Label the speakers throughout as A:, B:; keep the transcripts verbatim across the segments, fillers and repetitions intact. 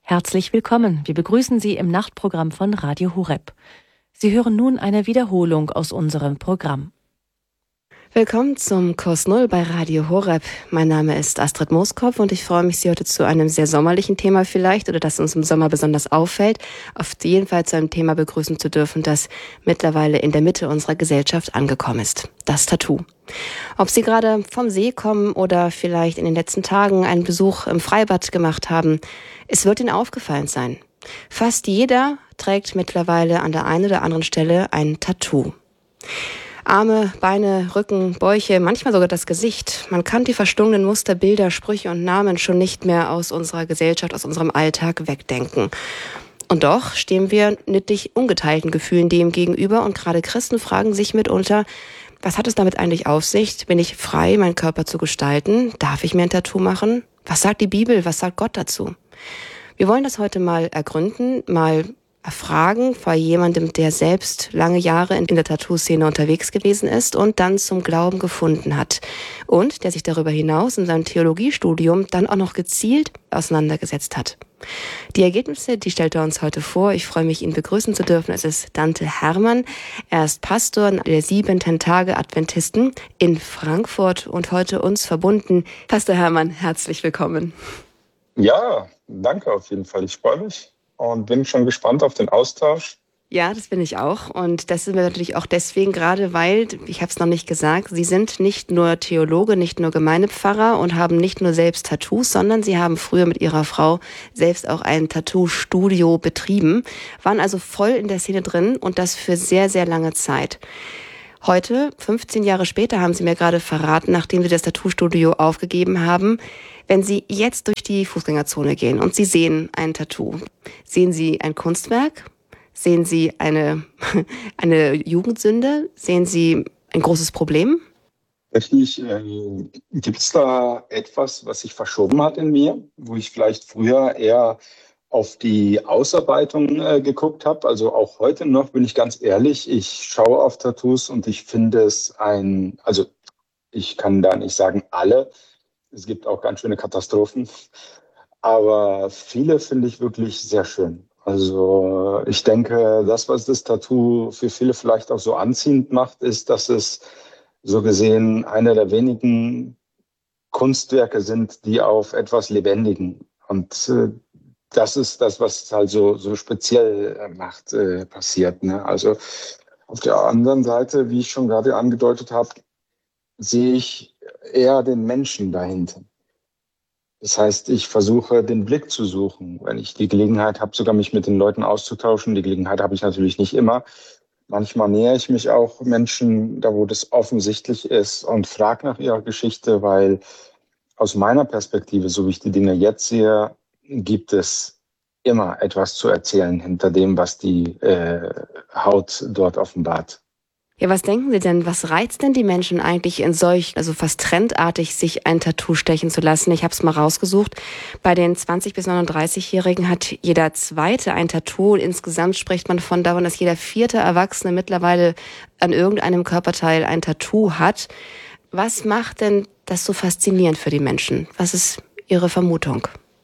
A: Herzlich willkommen. Wir begrüßen Sie im Nachtprogramm von Radio Horeb. Sie hören nun eine Wiederholung aus unserem Programm.
B: Willkommen zum Kurs Null bei Radio Horeb. Mein Name ist Astrid Mooskopf und ich freue mich, Sie heute zu einem sehr sommerlichen Thema vielleicht oder das uns im Sommer besonders auffällt, auf jeden Fall zu einem Thema begrüßen zu dürfen, das mittlerweile in der Mitte unserer Gesellschaft angekommen ist. Das Tattoo. Ob Sie gerade vom See kommen oder vielleicht in den letzten Tagen einen Besuch im Freibad gemacht haben, es wird Ihnen aufgefallen sein. Fast jeder trägt mittlerweile an der einen oder anderen Stelle ein Tattoo. Arme, Beine, Rücken, Bäuche, manchmal sogar das Gesicht. Man kann die verstungenen Muster, Bilder, Sprüche und Namen schon nicht mehr aus unserer Gesellschaft, aus unserem Alltag wegdenken. Und doch stehen wir nittlich ungeteilten Gefühlen dem gegenüber und gerade Christen fragen sich mitunter, was hat es damit eigentlich auf sich? Bin ich frei, meinen Körper zu gestalten? Darf ich mir ein Tattoo machen? Was sagt die Bibel? Was sagt Gott dazu? Wir wollen das heute mal ergründen, mal erfragen bei jemandem, der selbst lange Jahre in der Tattoo-Szene unterwegs gewesen ist und dann zum Glauben gefunden hat. Und der sich darüber hinaus in seinem Theologiestudium dann auch noch gezielt auseinandergesetzt hat. Die Ergebnisse, die stellt er uns heute vor. Ich freue mich, ihn begrüßen zu dürfen. Es ist Dante Hermann. Er ist Pastor der Siebenten Tage Adventisten in Frankfurt und heute uns verbunden. Pastor Hermann, herzlich willkommen.
C: Ja, danke auf jeden Fall. Ich freue mich und bin schon gespannt auf den Austausch.
B: Ja, das bin ich auch. Und das sind wir natürlich auch deswegen, gerade weil, ich habe es noch nicht gesagt, Sie sind nicht nur Theologe, nicht nur Gemeindepfarrer und haben nicht nur selbst Tattoos, sondern Sie haben früher mit Ihrer Frau selbst auch ein Tattoo-Studio betrieben, waren also voll in der Szene drin und das für sehr, sehr lange Zeit. Heute, fünfzehn Jahre später, haben Sie mir gerade verraten, nachdem Sie das Tattoo-Studio aufgegeben haben, wenn Sie jetzt durch die Fußgängerzone gehen und Sie sehen ein Tattoo, sehen Sie ein Kunstwerk? Sehen Sie eine, eine Jugendsünde? Sehen Sie ein großes Problem?
C: Tatsächlich äh, gibt es da etwas, was sich verschoben hat in mir, wo ich vielleicht früher eher auf die Ausarbeitung äh, geguckt habe. Also auch heute noch, bin ich ganz ehrlich, ich schaue auf Tattoos und ich finde es ein, also ich kann da nicht sagen alle, es gibt auch ganz schöne Katastrophen, aber viele finde ich wirklich sehr schön. Also ich denke, das, was das Tattoo für viele vielleicht auch so anziehend macht, ist, dass es so gesehen einer der wenigen Kunstwerke sind, die auf etwas Lebendigen. Und äh, das ist das, was halt so, so speziell macht, äh, passiert. Ne? Also auf der anderen Seite, wie ich schon gerade angedeutet habe, sehe ich eher den Menschen dahinter. Das heißt, ich versuche, den Blick zu suchen. Wenn ich die Gelegenheit habe, sogar mich mit den Leuten auszutauschen, die Gelegenheit habe ich natürlich nicht immer. Manchmal nähere ich mich auch Menschen, da wo das offensichtlich ist und frage nach ihrer Geschichte, weil aus meiner Perspektive, so wie ich die Dinge jetzt sehe, gibt es immer etwas zu erzählen hinter dem, was die äh, Haut dort offenbart.
B: Ja, was denken Sie denn, was reizt denn die Menschen eigentlich in solch, also fast trendartig, sich ein Tattoo stechen zu lassen? Ich habe es mal rausgesucht. Bei den zwanzig- bis neununddreißig-Jährigen hat jeder Zweite ein Tattoo. Insgesamt spricht man von davon, dass jeder vierte Erwachsene mittlerweile an irgendeinem Körperteil ein Tattoo hat. Was macht denn das so faszinierend für die Menschen? Was ist Ihre Vermutung?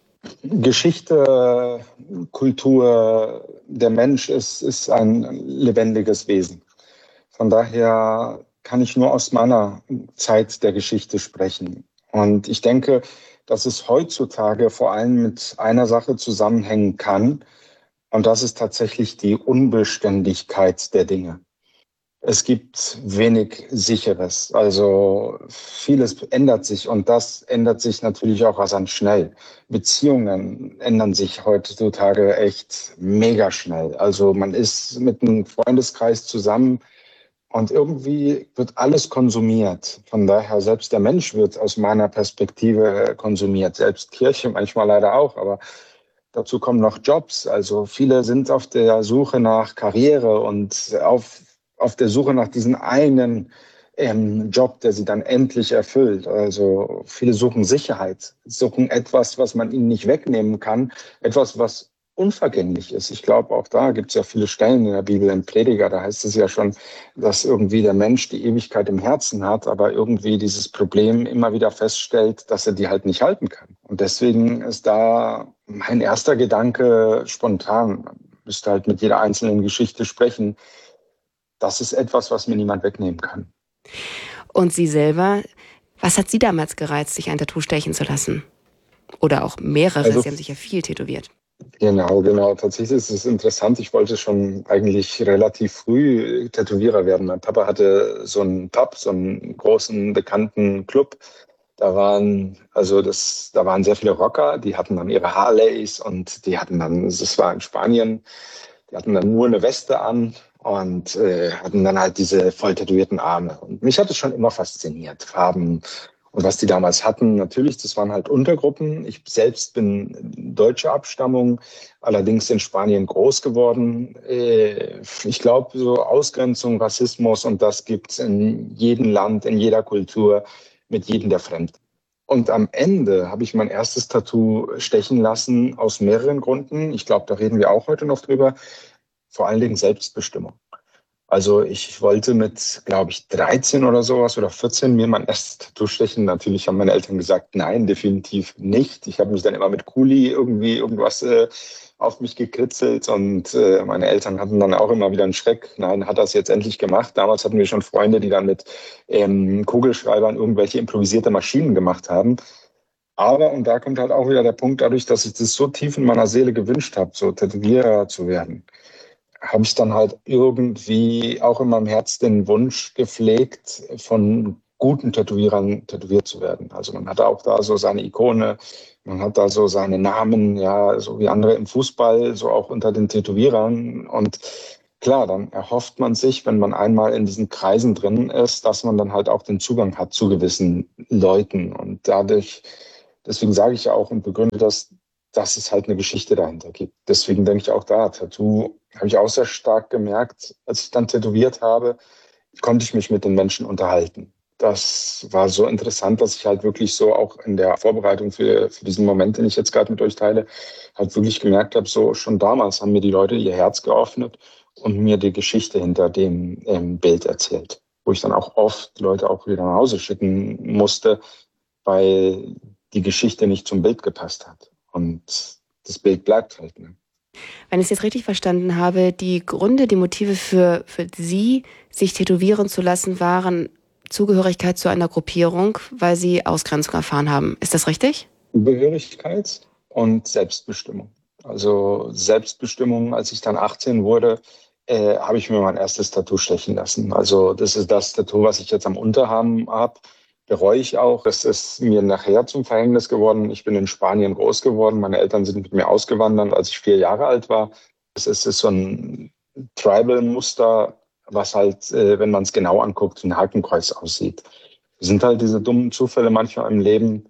C: Geschichte, Kultur, der Mensch ist, ist ein lebendiges Wesen. Von daher kann ich nur aus meiner Zeit der Geschichte sprechen. Und ich denke, dass es heutzutage vor allem mit einer Sache zusammenhängen kann. Und das ist tatsächlich die Unbeständigkeit der Dinge. Es gibt wenig Sicheres. Also vieles ändert sich und das ändert sich natürlich auch rasant schnell. Beziehungen ändern sich heutzutage echt mega schnell. Also man ist mit einem Freundeskreis zusammen, und irgendwie wird alles konsumiert. Von daher, selbst der Mensch wird aus meiner Perspektive konsumiert. Selbst Kirche manchmal leider auch. Aber dazu kommen noch Jobs. Also viele sind auf der Suche nach Karriere und auf, auf der Suche nach diesem einen ähm, Job, der sie dann endlich erfüllt. Also viele suchen Sicherheit, suchen etwas, was man ihnen nicht wegnehmen kann. Etwas, was unvergänglich ist. Ich glaube, auch da gibt es ja viele Stellen in der Bibel, im Prediger, da heißt es ja schon, dass irgendwie der Mensch die Ewigkeit im Herzen hat, aber irgendwie dieses Problem immer wieder feststellt, dass er die halt nicht halten kann. Und deswegen ist da mein erster Gedanke spontan, man müsste halt mit jeder einzelnen Geschichte sprechen, das ist etwas, was mir niemand wegnehmen kann.
B: Und Sie selber, was hat Sie damals gereizt, sich ein Tattoo stechen zu lassen? Oder auch mehrere, also, Sie haben sich ja viel tätowiert.
C: Genau, genau. Tatsächlich ist es interessant. Ich wollte schon eigentlich relativ früh Tätowierer werden. Mein Papa hatte so einen Pub, so einen großen, bekannten Club. Da waren, also das, da waren sehr viele Rocker, die hatten dann ihre Harleys und die hatten dann, das war in Spanien, die hatten dann nur eine Weste an und äh, hatten dann halt diese voll tätowierten Arme. Und mich hat es schon immer fasziniert, Farben. Und was die damals hatten, natürlich, das waren halt Untergruppen. Ich selbst bin deutscher Abstammung, allerdings in Spanien groß geworden. Ich glaube, so Ausgrenzung, Rassismus und das gibt's in jedem Land, in jeder Kultur, mit jedem der Fremden. Und am Ende habe ich mein erstes Tattoo stechen lassen aus mehreren Gründen. Ich glaube, da reden wir auch heute noch drüber. Vor allen Dingen Selbstbestimmung. Also ich wollte mit, glaube ich, dreizehn oder sowas oder vierzehn mir mein erstes Tattoo stechen. Natürlich haben meine Eltern gesagt, nein, definitiv nicht. Ich habe mich dann immer mit Kuli irgendwie irgendwas äh, auf mich gekritzelt und äh, meine Eltern hatten dann auch immer wieder einen Schreck. Nein, hat das jetzt endlich gemacht. Damals hatten wir schon Freunde, die dann mit ähm, Kugelschreibern irgendwelche improvisierte Maschinen gemacht haben. Aber, und da kommt halt auch wieder der Punkt, dadurch, dass ich das so tief in meiner Seele gewünscht habe, so Tätowierer zu werden, habe ich dann halt irgendwie auch in meinem Herz den Wunsch gepflegt, von guten Tätowierern tätowiert zu werden. Also man hat auch da so seine Ikone, man hat da so seine Namen, ja, so wie andere im Fußball, so auch unter den Tätowierern. Und klar, dann erhofft man sich, wenn man einmal in diesen Kreisen drin ist, dass man dann halt auch den Zugang hat zu gewissen Leuten. Und dadurch, deswegen sage ich ja auch und begründe das, dass es halt eine Geschichte dahinter gibt. Deswegen denke ich auch da, Tattoo habe ich auch sehr stark gemerkt, als ich dann tätowiert habe, konnte ich mich mit den Menschen unterhalten. Das war so interessant, dass ich halt wirklich so auch in der Vorbereitung für, für diesen Moment, den ich jetzt gerade mit euch teile, halt wirklich gemerkt habe, so schon damals haben mir die Leute ihr Herz geöffnet und mir die Geschichte hinter dem ähm, Bild erzählt. Wo ich dann auch oft Leute auch wieder nach Hause schicken musste, weil die Geschichte nicht zum Bild gepasst hat. Und das Bild bleibt halt, ne?
B: Wenn ich es jetzt richtig verstanden habe, die Gründe, die Motive für, für Sie, sich tätowieren zu lassen, waren Zugehörigkeit zu einer Gruppierung, weil Sie Ausgrenzung erfahren haben. Ist das richtig?
C: Zugehörigkeit und Selbstbestimmung. Also Selbstbestimmung, als ich dann achtzehn wurde, äh, habe ich mir mein erstes Tattoo stechen lassen. Also das ist das Tattoo, was ich jetzt am Unterarm habe. Bereue ich auch. Das ist mir nachher zum Verhängnis geworden. Ich bin in Spanien groß geworden. Meine Eltern sind mit mir ausgewandert, als ich vier Jahre alt war. Es ist, ist so ein Tribal-Muster, was halt, äh, wenn man es genau anguckt, wie ein Hakenkreuz aussieht. Es sind halt diese dummen Zufälle manchmal im Leben.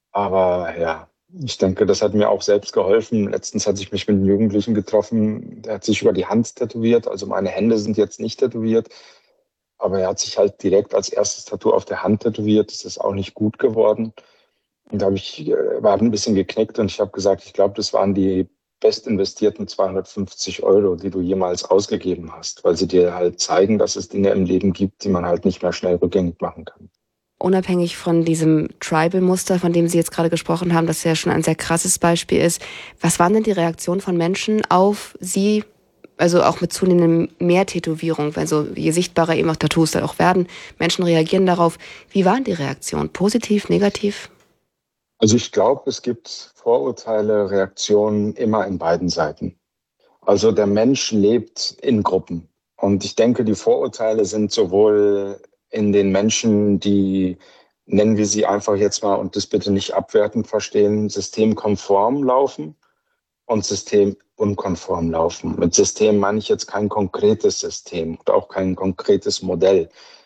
C: Aber ja, ich denke, das hat mir auch selbst geholfen. Letztens hatte ich mich mit einem Jugendlichen getroffen. Der hat sich über die Hand tätowiert. Also meine Hände sind jetzt nicht tätowiert. Aber er hat sich halt direkt als erstes Tattoo auf der Hand tätowiert. Das ist auch nicht gut geworden. Und da habe ich, war ein bisschen geknickt und ich habe gesagt, ich glaube, das waren die best investierten zweihundertfünfzig Euro, die du jemals ausgegeben hast, weil sie dir halt zeigen, dass es Dinge im Leben gibt, die man halt nicht mehr schnell rückgängig machen kann.
B: Unabhängig von diesem Tribal-Muster, von dem Sie jetzt gerade gesprochen haben, das ja schon ein sehr krasses Beispiel ist, was waren denn die Reaktionen von Menschen auf Sie? Also auch mit zunehmendem mehr Tätowierung, also je sichtbarer eben auch Tattoos dann auch werden. Menschen reagieren darauf. Wie waren die Reaktionen? Positiv, negativ?
C: Also ich glaube, es gibt Vorurteile, Reaktionen immer in beiden Seiten. Also der Mensch lebt in Gruppen. Und ich denke, die Vorurteile sind sowohl in den Menschen, die, nennen wir sie einfach jetzt mal, und das bitte nicht abwertend verstehen, systemkonform laufen und systemunkonform laufen. Mit System meine ich jetzt kein konkretes System und auch kein konkretes Modell.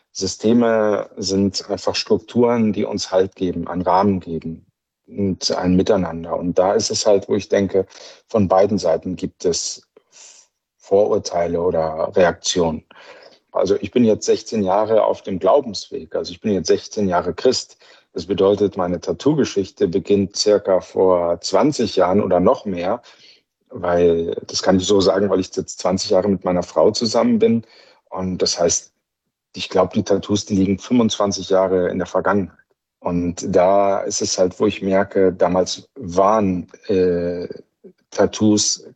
C: Systeme sind einfach Strukturen, die uns Halt geben, einen Rahmen geben und ein Miteinander. Und da ist es halt, wo ich denke, von beiden Seiten gibt es Vorurteile oder Reaktionen. Also ich bin jetzt sechzehn Jahre auf dem Glaubensweg. Also ich bin jetzt sechzehn Jahre Christ. Das bedeutet, meine Tattoo-Geschichte beginnt circa vor zwanzig Jahren oder noch mehr, Weil, das kann ich so sagen, weil ich jetzt zwanzig Jahre mit meiner Frau zusammen bin. Und das heißt, ich glaube, die Tattoos, die liegen fünfundzwanzig Jahre in der Vergangenheit. Und da ist es halt, wo ich merke, damals waren äh, Tattoos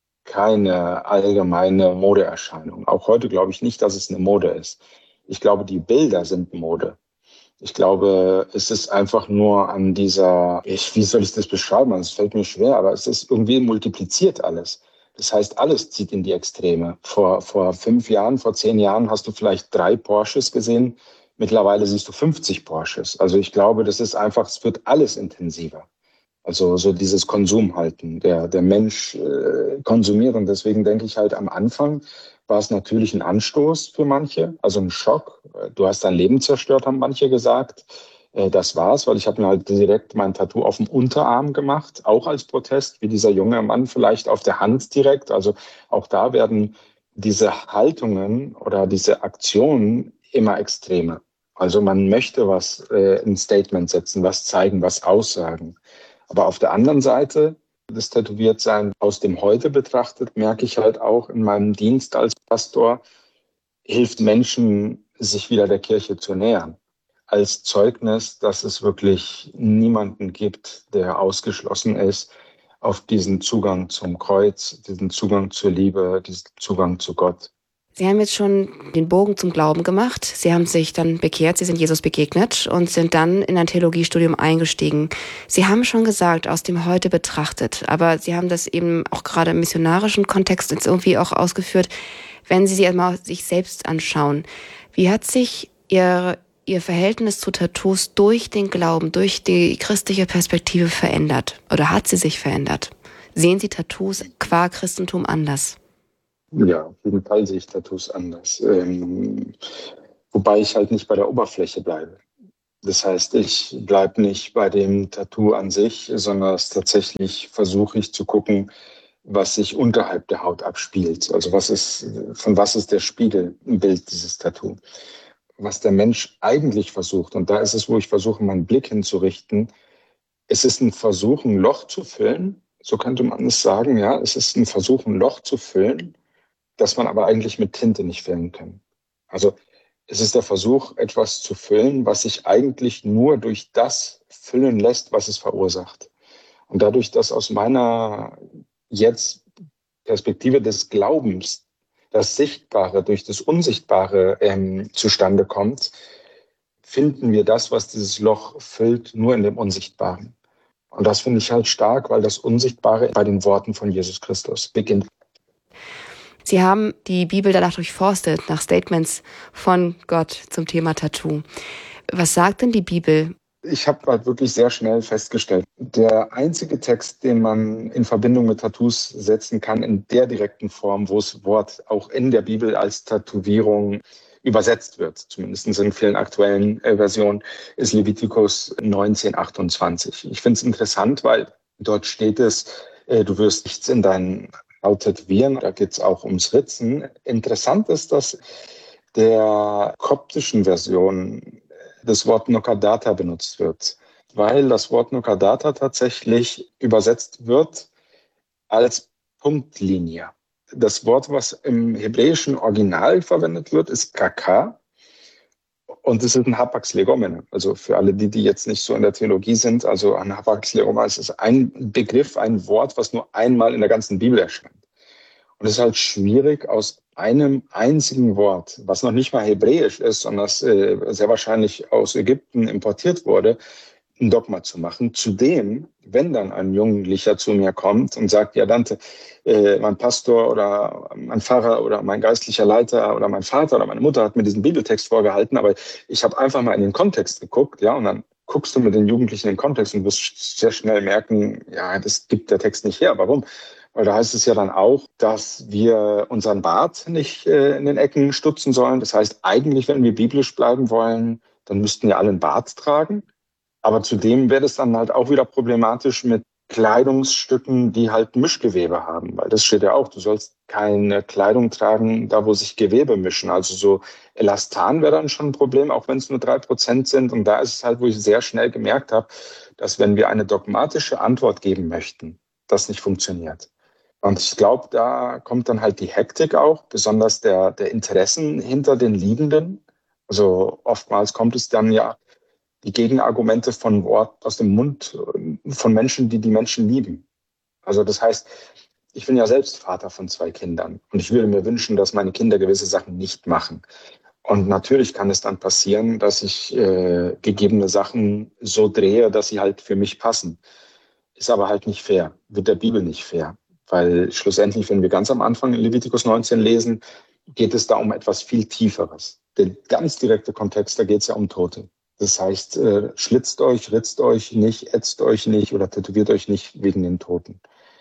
C: keine allgemeine Modeerscheinung. Auch heute glaube ich nicht, dass es eine Mode ist. Ich glaube, die Bilder sind Mode. Ich glaube, es ist einfach nur an dieser, ich, wie soll ich das beschreiben? Es fällt mir schwer, aber es ist irgendwie multipliziert alles. Das heißt, alles zieht in die Extreme. Vor, vor fünf Jahren, vor zehn Jahren hast du vielleicht drei Porsches gesehen. Mittlerweile siehst du fünfzig Porsches. Also ich glaube, das ist einfach, es wird alles intensiver. Also so dieses Konsumhalten, der, der Mensch äh, konsumiert. Und deswegen denke ich halt, am Anfang war es natürlich ein Anstoß für manche, also ein Schock. Du hast dein Leben zerstört, haben manche gesagt. Äh, das war's, weil ich habe mir halt direkt mein Tattoo auf dem Unterarm gemacht, auch als Protest, wie dieser junge Mann vielleicht auf der Hand direkt. Also auch da werden diese Haltungen oder diese Aktionen immer extremer. Also man möchte was, äh, ein Statement setzen, was zeigen, was aussagen. Aber auf der anderen Seite des Tätowiertsein aus dem Heute betrachtet, merke ich halt auch in meinem Dienst als Pastor, hilft Menschen, sich wieder der Kirche zu nähern. Als Zeugnis, dass es wirklich niemanden gibt, der ausgeschlossen ist auf diesen Zugang zum Kreuz, diesen Zugang zur Liebe, diesen Zugang zu Gott.
B: Sie haben jetzt schon den Bogen zum Glauben gemacht. Sie haben sich dann bekehrt, Sie sind Jesus begegnet und sind dann in ein Theologiestudium eingestiegen. Sie haben schon gesagt, aus dem Heute betrachtet, aber Sie haben das eben auch gerade im missionarischen Kontext jetzt irgendwie auch ausgeführt. Wenn Sie sich einmal sich selbst anschauen, wie hat sich Ihr, Ihr Verhältnis zu Tattoos durch den Glauben, durch die christliche Perspektive verändert? Oder hat sie sich verändert? Sehen Sie Tattoos qua Christentum anders?
C: Ja, auf jeden Fall sehe ich Tattoos anders. Ähm, wobei ich halt nicht bei der Oberfläche bleibe. Das heißt, ich bleibe nicht bei dem Tattoo an sich, sondern es tatsächlich versuche ich zu gucken, was sich unterhalb der Haut abspielt. Also was ist, von was ist der Spiegelbild dieses Tattoo? Was der Mensch eigentlich versucht, und da ist es, wo ich versuche, meinen Blick hinzurichten, es ist ein Versuch, ein Loch zu füllen, so könnte man es sagen, ja, es ist ein Versuch, ein Loch zu füllen, das man aber eigentlich mit Tinte nicht füllen kann. Also es ist der Versuch, etwas zu füllen, was sich eigentlich nur durch das füllen lässt, was es verursacht. Und dadurch, dass aus meiner jetzt Perspektive des Glaubens das Sichtbare durch das Unsichtbare ähm, zustande kommt, finden wir das, was dieses Loch füllt, nur in dem Unsichtbaren. Und das finde ich halt stark, weil das Unsichtbare bei den Worten von Jesus Christus beginnt.
B: Sie haben die Bibel danach durchforstet, nach Statements von Gott zum Thema Tattoo. Was sagt denn die Bibel?
C: Ich habe halt wirklich sehr schnell festgestellt, der einzige Text, den man in Verbindung mit Tattoos setzen kann, in der direkten Form, wo das Wort auch in der Bibel als Tätowierung übersetzt wird, zumindest in vielen aktuellen äh, Versionen, ist Levitikus neunzehn achtundzwanzig. Ich finde es interessant, weil dort steht es, äh, du wirst nichts in deinen Haut tätowieren, da geht es auch ums Ritzen. Interessant ist, dass der koptischen Version das Wort Nokadata benutzt wird, weil das Wort Nokadata tatsächlich übersetzt wird als Punktlinie. Das Wort, was im hebräischen Original verwendet wird, ist Kaka. Und es ist ein Hapax Legomena. Also für alle, die, die jetzt nicht so in der Theologie sind, also ein Hapax Legomena ist ein Begriff, ein Wort, was nur einmal in der ganzen Bibel erscheint. Und es ist halt schwierig, aus einem einzigen Wort, was noch nicht mal hebräisch ist, sondern das äh, sehr wahrscheinlich aus Ägypten importiert wurde, ein Dogma zu machen. Zudem, wenn dann ein Jugendlicher zu mir kommt und sagt, ja Dante, äh, mein Pastor oder mein Pfarrer oder mein geistlicher Leiter oder mein Vater oder meine Mutter hat mir diesen Bibeltext vorgehalten, aber ich habe einfach mal in den Kontext geguckt, ja, und dann guckst du mit den Jugendlichen in den Kontext und wirst sehr schnell merken, ja, das gibt der Text nicht her. Warum? Weil da heißt es ja dann auch, dass wir unseren Bart nicht äh, in den Ecken stutzen sollen. Das heißt, eigentlich, wenn wir biblisch bleiben wollen, dann müssten wir alle einen Bart tragen. Aber zudem wäre es dann halt auch wieder problematisch mit Kleidungsstücken, die halt Mischgewebe haben. Weil das steht ja auch, du sollst keine Kleidung tragen, da wo sich Gewebe mischen. Also so Elastan wäre dann schon ein Problem, auch wenn es nur drei Prozent sind. Und da ist es halt, wo ich sehr schnell gemerkt habe, dass wenn wir eine dogmatische Antwort geben möchten, das nicht funktioniert. Und ich glaube, da kommt dann halt die Hektik auch, besonders der, der Interessen hinter den Liebenden. Also oftmals kommt es dann ja die Gegenargumente von Wort aus dem Mund von Menschen, die die Menschen lieben. Also das heißt, ich bin ja selbst Vater von zwei Kindern und ich würde mir wünschen, dass meine Kinder gewisse Sachen nicht machen. Und natürlich kann es dann passieren, dass ich äh, gegebene Sachen so drehe, dass sie halt für mich passen. Ist aber halt nicht fair, wird der Bibel nicht fair. Weil schlussendlich, wenn wir ganz am Anfang in Levitikus neunzehn lesen, geht es da um etwas viel Tieferes. Der ganz direkte Kontext, da geht es ja um Tote. Das heißt, äh, schlitzt euch, ritzt euch nicht, ätzt euch nicht oder tätowiert euch nicht wegen den Toten.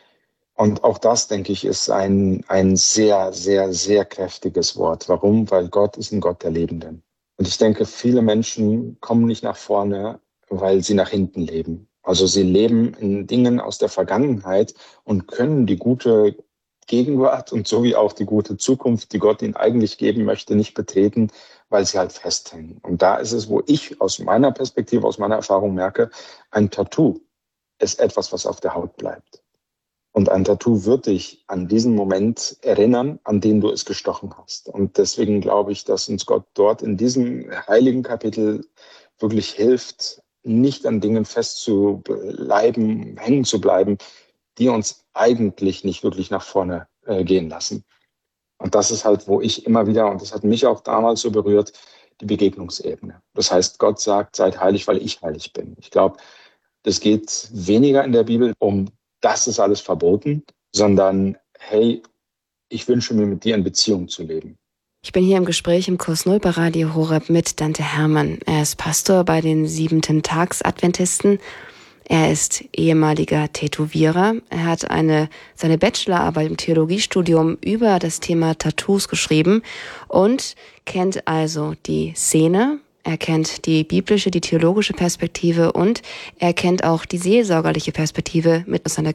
C: Und auch das, denke ich, ist ein, ein sehr, sehr, sehr kräftiges Wort. Warum? Weil Gott ist ein Gott der Lebenden. Und ich denke, viele Menschen kommen nicht nach vorne, weil sie nach hinten leben. Also sie leben in Dingen aus der Vergangenheit und können die gute Gegenwart und so wie auch die gute Zukunft, die Gott ihnen eigentlich geben möchte, nicht betreten, weil sie halt festhängen. Und da ist es, wo ich aus meiner Perspektive, aus meiner Erfahrung merke, ein Tattoo ist etwas, was auf der Haut bleibt. Und ein Tattoo wird dich an diesen Moment erinnern, an den du es gestochen hast. Und deswegen glaube ich, dass uns Gott dort in diesem heiligen Kapitel wirklich hilft, nicht an Dingen festzubleiben, hängen zu bleiben, die uns eigentlich nicht wirklich nach vorne äh, gehen lassen. Und das ist halt, wo ich immer wieder, und das hat mich auch damals so berührt, die Begegnungsebene. Das heißt, Gott sagt, seid heilig, weil ich heilig bin. Ich glaube, das geht weniger in der Bibel um, das ist alles verboten, sondern, hey, ich wünsche mir, mit dir in Beziehung zu leben.
B: Ich bin hier im Gespräch im Kurs Null bei Radio Horeb mit Dante Hermann. Er ist Pastor bei den Siebenten-Tags-Adventisten. Er ist ehemaliger Tätowierer. Er hat eine, seine Bachelorarbeit im Theologiestudium über das Thema Tattoos geschrieben und kennt also die Szene. Er kennt die biblische, die theologische Perspektive und er kennt auch die seelsorgerliche Perspektive mit seiner